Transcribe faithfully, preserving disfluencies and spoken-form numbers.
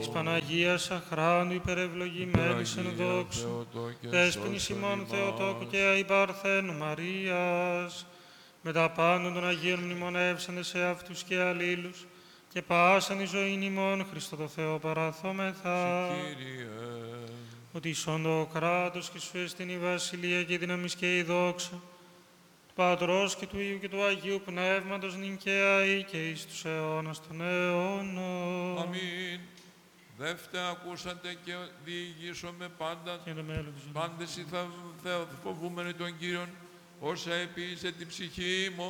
της Παναγίας Αχράντου υπερευλογημένης εν δόξου, δέσποινης ημών Θεοτόκου και αη Παρθένου Μαρίας, με τα πάντων των Αγίων μνημονεύσαντε σε αυτούς και αλλήλους, και πάσαν η ζωήν ημών Χριστό το Θεό παραθόμεθα. Ότι εισόν το κράτος και σου εστιν η βασιλεία και η δύναμις και η δόξα, του Πατρός και του Υιού και του Αγίου Πνεύματος νυν και αεί και εις τους αιώνας των αιώνων. Αμήν. Δεύτε ακούσατε και διηγήσομαι πάντα, Και το μέλλον της ζωής. πάντες οι θα φοβούμενοι των Κύριων, όσα επίησε την ψυχή μου.